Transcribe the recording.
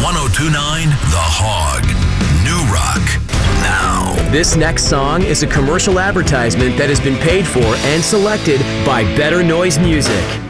1029 The Hog. New Rock. Now. This next song is a commercial advertisement that has been paid for and selected by Better Noise Music.